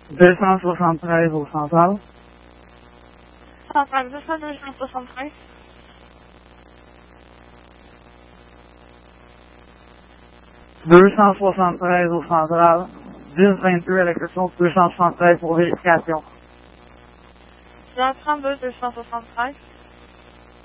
273 au central. Central 273. 273 au central. 1022 à l'exception de 273 pour vérification. 32 273.